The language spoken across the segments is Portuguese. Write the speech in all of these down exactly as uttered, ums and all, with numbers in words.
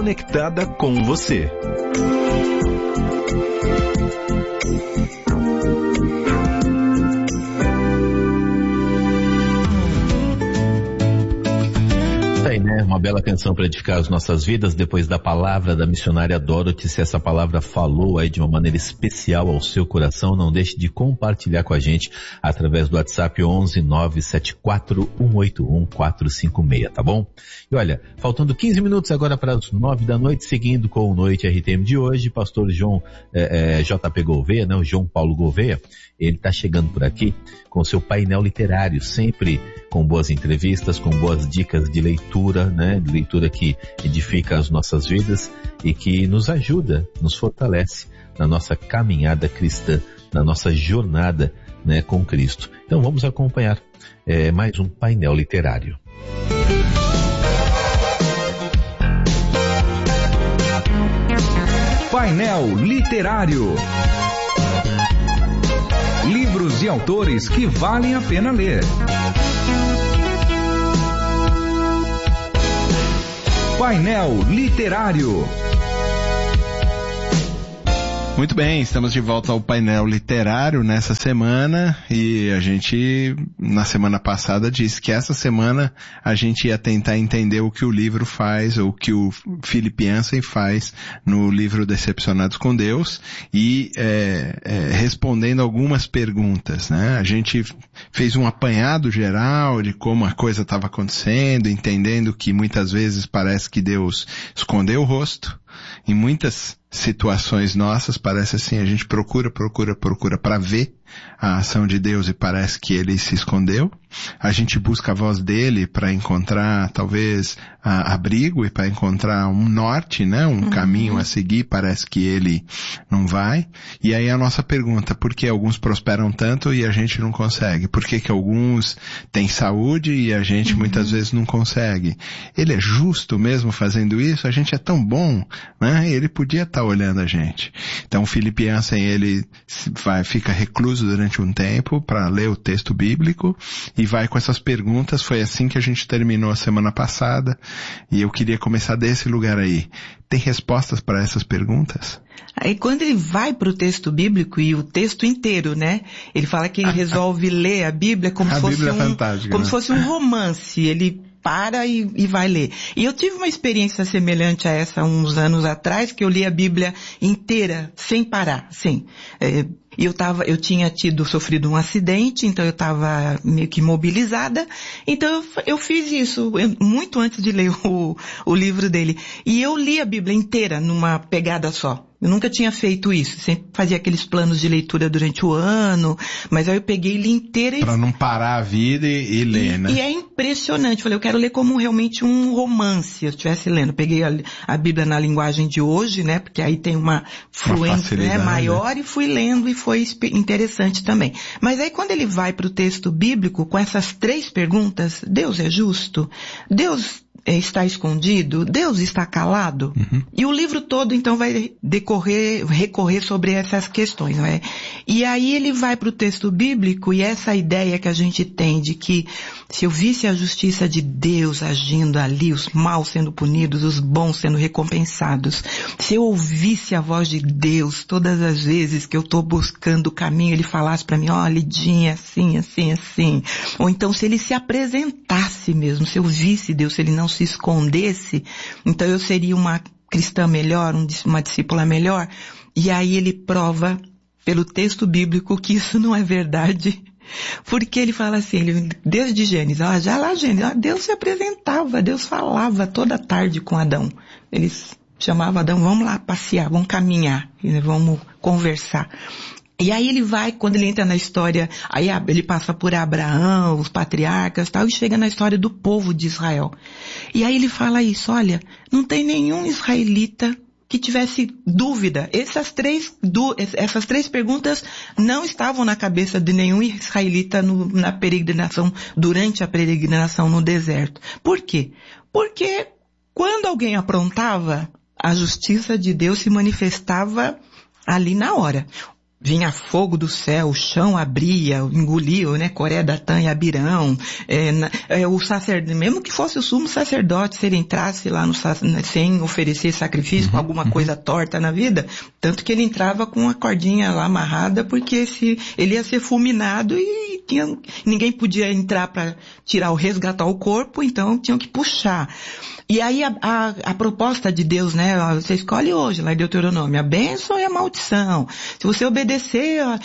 conectada com você. Aí, né? Uma bela canção para edificar as nossas vidas, depois da palavra da missionária Dorothy. Se essa palavra falou aí de uma maneira especial ao seu coração, não deixe de compartilhar com a gente através do WhatsApp onze nove sete quatro um oito um quatro cinco seis, tá bom? E olha, faltando quinze minutos agora para as nove da noite, seguindo com o Noite R T M de hoje, pastor João é, é, J P Gouveia, né? O João Paulo Gouveia, ele está chegando por aqui com seu painel literário, sempre com boas entrevistas, com boas dicas de leitura, né? De leitura que edifica as nossas vidas e que nos ajuda, nos fortalece na nossa caminhada cristã, na nossa jornada, né, com Cristo. Então vamos acompanhar é, mais um painel literário. Painel literário. Livros e autores que valem a pena ler. Painel literário. Muito bem, estamos de volta ao painel literário nessa semana e a gente, na semana passada, disse que essa semana a gente ia tentar entender o que o livro faz, ou o que o Philip Yancey faz no livro Decepcionados com Deus e é, é, respondendo algumas perguntas, né? A gente fez um apanhado geral de como a coisa estava acontecendo, entendendo que muitas vezes parece que Deus escondeu o rosto. Em muitas situações nossas, parece assim, a gente procura, procura, procura para ver a ação de Deus e parece que ele se escondeu. A gente busca a voz dele para encontrar, talvez, a, abrigo e para encontrar um norte, né? Um uhum. caminho a seguir, parece que ele não vai. E aí a nossa pergunta, por que alguns prosperam tanto e a gente não consegue? Por que que alguns têm saúde e a gente uhum. muitas vezes não consegue? Ele é justo mesmo fazendo isso? A gente é tão bom, né? Ele podia estar olhando a gente. Então o Philip Yancey, ele vai, fica recluso durante um tempo para ler o texto bíblico e vai com essas perguntas. Foi assim que a gente terminou a semana passada e eu queria começar desse lugar aí. Tem respostas para essas perguntas? Aí quando ele vai para o texto bíblico e o texto inteiro, né? Ele fala que ele resolve ler a Bíblia como, se fosse, um, como né? se fosse um romance. Ele para e, e vai ler. E eu tive uma experiência semelhante a essa uns anos atrás, que eu li a Bíblia inteira, sem parar, sim. É, E eu tava, eu tinha tido, sofrido um acidente, então eu tava meio que imobilizada. Então eu, eu fiz isso eu, muito antes de ler o, o livro dele. E eu li a Bíblia inteira numa pegada só. Eu nunca tinha feito isso. Sempre fazia aqueles planos de leitura durante o ano, mas aí eu peguei ele inteira e... Pra não parar a vida e, e ler, e, né? E é impressionante. Falei, eu quero ler como realmente um romance, se eu estivesse lendo. Peguei a, a Bíblia na linguagem de hoje, né? Porque aí tem uma fluência, né, maior, e fui lendo e foi interessante também. Mas aí quando ele vai para o texto bíblico com essas três perguntas, Deus é justo? Deus está escondido? Deus está calado? Uhum. E o livro todo então vai decorrer, recorrer sobre essas questões, não é? E aí ele vai para o texto bíblico e essa ideia que a gente tem de que se eu visse a justiça de Deus agindo ali, os maus sendo punidos, os bons sendo recompensados, se eu ouvisse a voz de Deus todas as vezes que eu estou buscando o caminho, ele falasse para mim, ó, oh, Lidinha, assim, assim, assim. Ou então se ele se apresentasse mesmo, se eu visse Deus, se ele não se escondesse, então eu seria uma cristã melhor, uma discípula melhor. E aí ele prova pelo texto bíblico que isso não é verdade. Porque ele fala assim, ele, desde Gênesis, ó, já lá Gênesis, ó, Deus se apresentava, Deus falava toda tarde com Adão. Eles chamavam Adão, vamos lá passear, vamos caminhar, vamos conversar. E aí ele vai, quando ele entra na história, aí ele passa por Abraão, os patriarcas e tal, e chega na história do povo de Israel. E aí ele fala isso, olha, não tem nenhum israelita que tivesse dúvida. Essas três, du, essas três perguntas não estavam na cabeça de nenhum israelita no, na peregrinação, durante a peregrinação no deserto. Por quê? Porque quando alguém aprontava, a justiça de Deus se manifestava ali na hora. vinha fogo do céu, o chão abria, engoliu, né, Coré, Datã e Abirão, é, é, o sacerdote, mesmo que fosse o sumo sacerdote, se ele entrasse lá no, sem oferecer sacrifício, uhum, com alguma uhum. coisa torta na vida, tanto que ele entrava com a cordinha lá amarrada, porque se, ele ia ser fulminado e tinha, ninguém podia entrar para tirar ou resgatar o corpo, então tinham que puxar. E aí a, a, a proposta de Deus, né, você escolhe hoje, lá em Deuteronômio, a bênção e a maldição. Se você obedecer, a, a,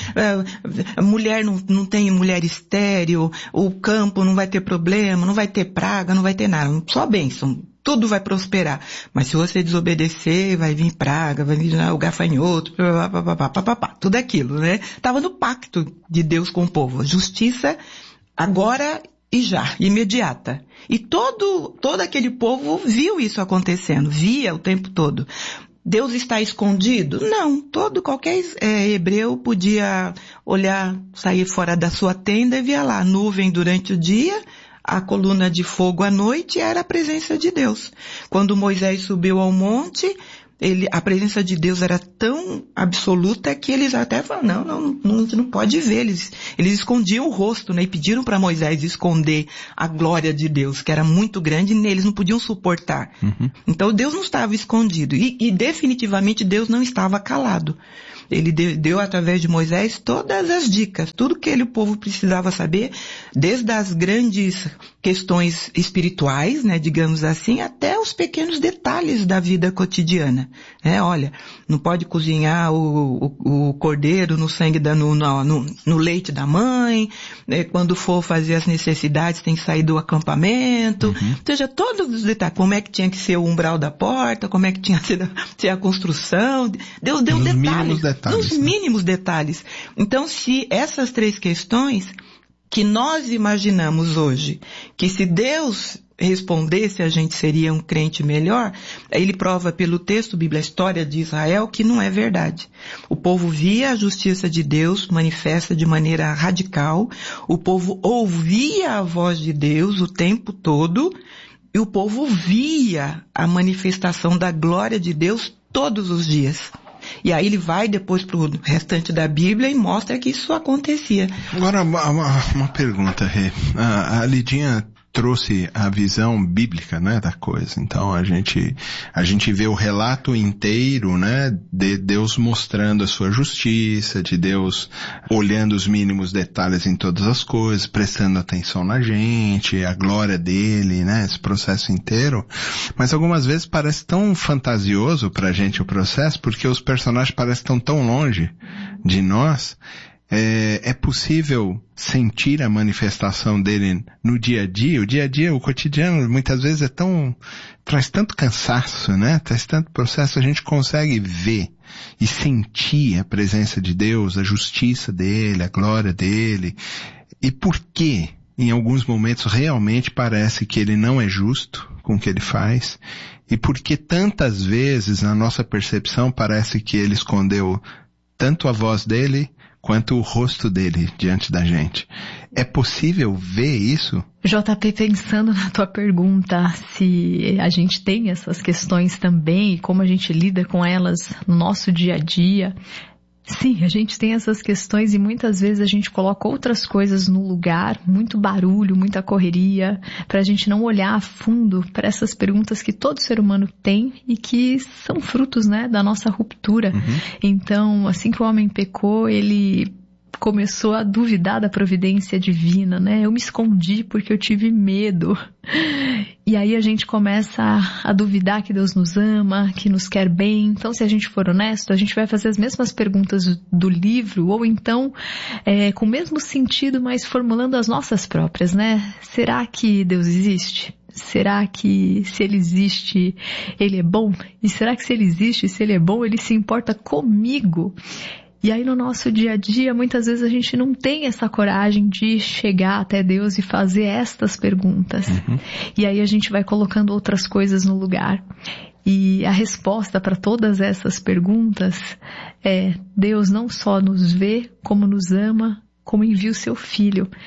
a mulher não, não tem mulher estéril, o campo não vai ter problema, não vai ter praga, não vai ter nada, só bênção. Tudo vai prosperar. Mas se você desobedecer, vai vir praga, vai vir o gafanhoto, pá, pá, pá, pá, pá, pá, tudo aquilo, né? Tava no pacto de Deus com o povo. Justiça agora e já, imediata. E todo, todo aquele povo viu isso acontecendo, via o tempo todo. Deus está escondido? Não, todo, qualquer é, hebreu podia olhar, sair fora da sua tenda e via lá, nuvem durante o dia, a coluna de fogo à noite, era a presença de Deus. Quando Moisés subiu ao monte, ele, a presença de Deus era tão absoluta que eles até falaram, não, não, não, a gente não pode ver. Eles, eles escondiam o rosto, né, e pediram para Moisés esconder a glória de Deus, que era muito grande, e eles não podiam suportar. Uhum. Então Deus não estava escondido. E, e definitivamente Deus não estava calado. Ele deu, deu através de Moisés todas as dicas, tudo que ele, o povo precisava saber, desde as grandes questões espirituais, né, digamos assim, até os pequenos detalhes da vida cotidiana. É, olha, não pode cozinhar o, o, o cordeiro no sangue da, no, no, no leite da mãe, né, quando for fazer as necessidades tem que sair do acampamento, uhum. Ou seja, todos os detalhes, como é que tinha que ser o umbral da porta, como é que tinha que ser, ser a construção, deu, deu Nos detalhes. Mínimos detalhes, Nos né? mínimos detalhes. Então, se essas três questões que nós imaginamos hoje, que se Deus respondesse a gente seria um crente melhor, ele prova pelo texto, Bíblia, a história de Israel, que não é verdade. O povo via a justiça de Deus manifesta de maneira radical, o povo ouvia a voz de Deus o tempo todo, e o povo via a manifestação da glória de Deus todos os dias. E aí ele vai depois para o restante da Bíblia e mostra que isso acontecia. Agora, uma, uma pergunta, Rê. A, a Lidinha trouxe a visão bíblica, né, da coisa. Então a gente, a gente vê o relato inteiro, né, de Deus mostrando a sua justiça, de Deus olhando os mínimos detalhes em todas as coisas, prestando atenção na gente, a glória dele, né, esse processo inteiro. Mas algumas vezes parece tão fantasioso pra gente o processo, porque os personagens parecem tão tão longe de nós. É, é possível sentir a manifestação dele no dia a dia? O dia a dia, o cotidiano, muitas vezes é tão, traz tanto cansaço, né? Traz tanto processo, a gente consegue ver e sentir a presença de Deus, a justiça dele, a glória dele. E por que, em alguns momentos, realmente parece que ele não é justo com o que ele faz? E por que tantas vezes, na nossa percepção, parece que ele escondeu tanto a voz dele quanto o rosto dele diante da gente? É possível ver isso? J P, pensando na tua pergunta, se a gente tem essas questões também, como a gente lida com elas no nosso dia a dia. Sim, a gente tem essas questões e muitas vezes a gente coloca outras coisas no lugar, muito barulho, muita correria, para a gente não olhar a fundo para essas perguntas que todo ser humano tem e que são frutos, né, da nossa ruptura. Uhum. Então, assim que o homem pecou, ele começou a duvidar da providência divina, né? Eu me escondi porque eu tive medo. E aí a gente começa a, a duvidar que Deus nos ama, que nos quer bem. Então, se a gente for honesto, a gente vai fazer as mesmas perguntas do, do livro, ou então, é, com o mesmo sentido, mas formulando as nossas próprias, né? Será que Deus existe? Será que se ele existe, ele é bom? E será que se ele existe, se ele é bom, ele se importa comigo? E aí no nosso dia a dia, muitas vezes a gente não tem essa coragem de chegar até Deus e fazer estas perguntas. Uhum. E aí a gente vai colocando outras coisas no lugar. E a resposta para todas essas perguntas é: Deus não só nos vê, como nos ama, como envia o seu Filho.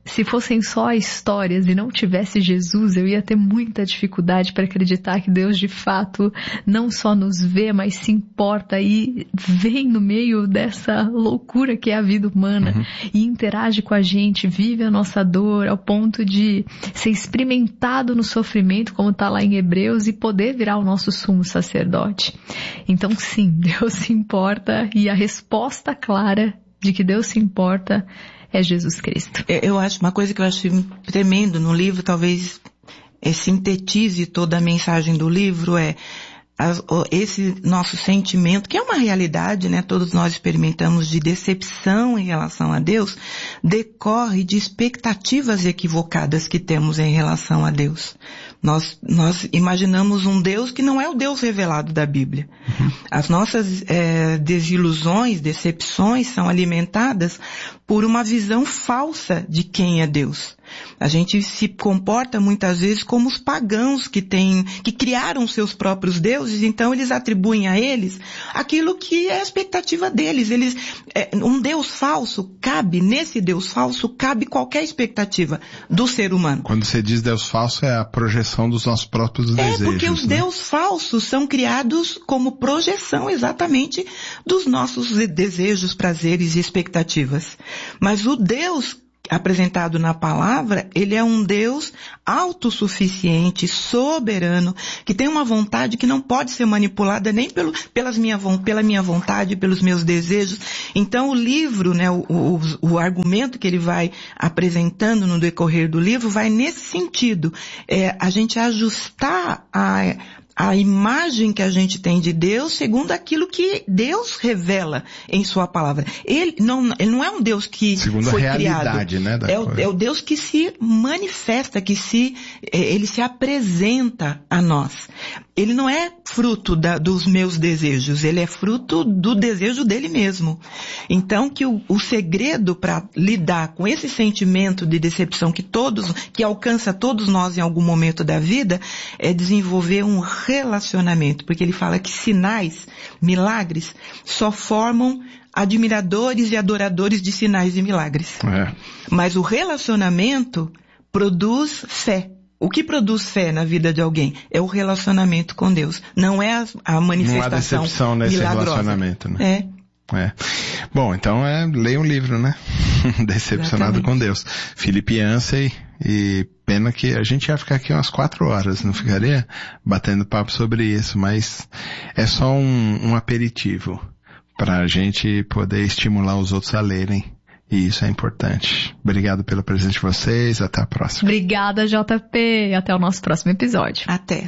se fossem só histórias e não tivesse Jesus, eu ia ter muita dificuldade para acreditar que Deus de fato não só nos vê, mas se importa e vem no meio dessa loucura que é a vida humana, uhum. e interage com a gente, vive a nossa dor ao ponto de ser experimentado no sofrimento, como está lá em Hebreus, e poder virar o nosso sumo sacerdote. Então sim, Deus se importa, e a resposta clara de que Deus se importa é Jesus Cristo. Eu acho, uma coisa que eu acho tremendo no livro, talvez é, sintetize toda a mensagem do livro, é as, esse nosso sentimento, que é uma realidade, né? Todos nós experimentamos, de decepção em relação a Deus, decorre de expectativas equivocadas que temos em relação a Deus. Nós, nós imaginamos um Deus que não é o Deus revelado da Bíblia. Uhum. As nossas é, desilusões, decepções são alimentadas por uma visão falsa de quem é Deus. A gente se comporta muitas vezes como os pagãos que têm, que criaram seus próprios deuses, então eles atribuem a eles aquilo que é a expectativa deles. Eles, é, um Deus falso cabe, nesse Deus falso cabe qualquer expectativa do ser humano. Quando você diz Deus falso, é a projeção dos nossos próprios é, desejos. É, porque os né? deuses falsos são criados como projeção exatamente dos nossos desejos, prazeres e expectativas. Mas o Deus apresentado na palavra, ele é um Deus autossuficiente, soberano, que tem uma vontade que não pode ser manipulada nem pelo, pelas minha, pela minha vontade, pelos meus desejos. Então o livro, né, o, o, o argumento que ele vai apresentando no decorrer do livro vai nesse sentido. É, a gente ajustar a a imagem que a gente tem de Deus segundo aquilo que Deus revela em sua palavra. Ele não, ele não é um Deus que segundo foi a realidade, criado. Né, da é, o, é o Deus que se manifesta, que se, ele se apresenta a nós. Ele não é fruto da, dos meus desejos, ele é fruto do desejo dele mesmo. Então que o, o segredo para lidar com esse sentimento de decepção que todos, que alcança todos nós em algum momento da vida, é desenvolver um relacionamento, porque ele fala que sinais, milagres, só formam admiradores e adoradores de sinais e milagres. É. Mas o relacionamento produz fé. O que produz fé na vida de alguém é o relacionamento com Deus, não é a, a manifestação milagrosa. Não há decepção nesse relacionamento, né? É. É. Bom, então é, leia um livro, né? Decepcionado Exatamente. Com Deus. Philip Yancey, e pena que a gente ia ficar aqui umas quatro horas, não ficaria? Batendo papo sobre isso, mas é só um, um aperitivo para a gente poder estimular os outros a lerem. E isso é importante. Obrigado pela presença de vocês. Até a próxima. Obrigada, J P. Até o nosso próximo episódio. Até.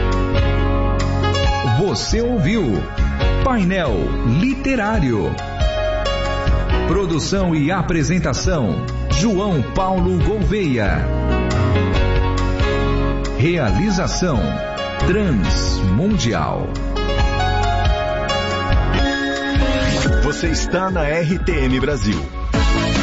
Você ouviu Painel Literário. Produção e apresentação, João Paulo Gouveia. Realização, Transmundial. Você está na R T M Brasil.